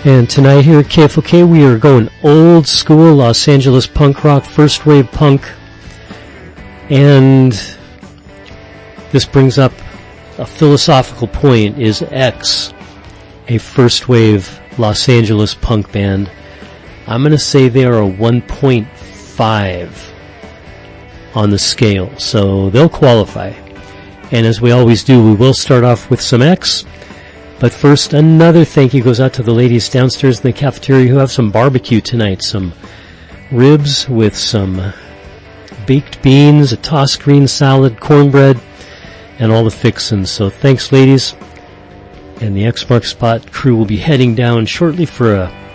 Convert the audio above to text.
And tonight here at KFOK we are going old school Los Angeles punk rock, first wave punk. And this brings up a philosophical point. Is X a first wave Los Angeles punk band? I'm going to say they are a 1.5 on the scale, so they'll qualify. And as we always do, we will start off with some X. But first, another thank you goes out to the ladies downstairs in the cafeteria who have some barbecue tonight. Some ribs with some baked beans, a tossed green salad, cornbread, and all the fixins. So thanks, ladies. And the X Mark Spot crew will be heading down shortly for a